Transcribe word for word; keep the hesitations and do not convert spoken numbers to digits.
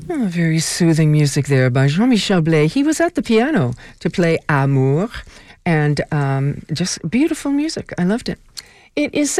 Oh, very soothing music there by Jean-Michel Blais. He was at the piano to play Amour, and um, just beautiful music. I loved it. It is